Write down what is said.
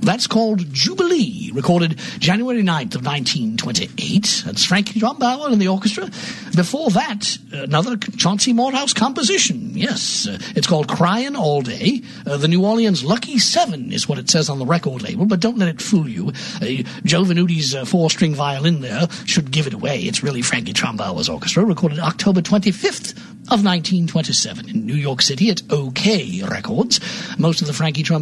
That's called Jubilee, recorded January 9th of 1928. That's Frankie Drumbauer and the orchestra. Before that, another Chauncey Morehouse composition. Yes, it's called Crying All Day. The New Orleans Lucky Seven is what it says on the record label, but don't let it fool you. Joe Venuti's four-string violin there should give it away. It's really Frankie Drumbauer's orchestra, recorded October 25th of 1927 in New York City at OK Records. Most of the Frankie Drumbauer